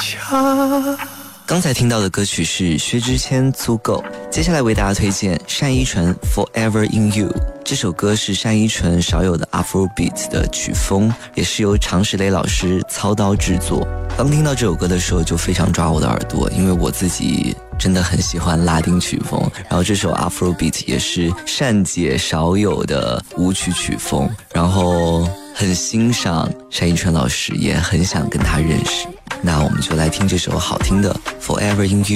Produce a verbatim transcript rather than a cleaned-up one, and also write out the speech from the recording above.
刚才听到的歌曲是薛之谦《足够》，接下来为大家推荐单依纯 Forever in You。 这首歌是单依纯少有的 Afrobeat 的曲风，也是由常石磊老师操刀制作。刚听到这首歌的时候就非常抓我的耳朵，因为我自己真的很喜欢拉丁曲风，然后这首 Afrobeat 也是单姐少有的舞曲曲风，然后很欣赏单依纯老师，也很想跟他认识。那我们就来听这首好听的 Forever in You。